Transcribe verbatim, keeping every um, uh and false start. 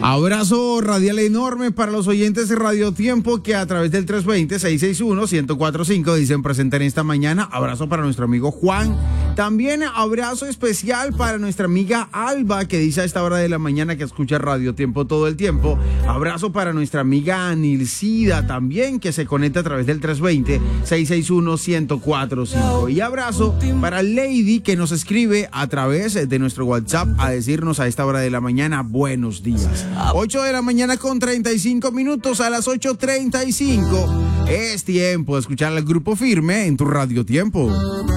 Abrazo radial enorme para los oyentes de Radio Tiempo que a través del tres dos cero, seis seis uno, uno cero cuatro cinco dicen presentar esta mañana. Abrazo para nuestro amigo Juan. También abrazo especial para nuestra amiga Alba, que dice a esta hora de la mañana que escucha Radio Tiempo todo el tiempo. Abrazo para nuestra amiga Anilcida también, que se conecta a través del tres dos cero, seis seis uno, uno cero cuatro cinco. Y abrazo para Lady, que nos escribe a través de nuestro WhatsApp a decirnos a esta hora de la mañana buenos días. ocho de la mañana con treinta y cinco minutos. A las ocho treinta y cinco es tiempo de escuchar al Grupo Firme en tu Radio Tiempo.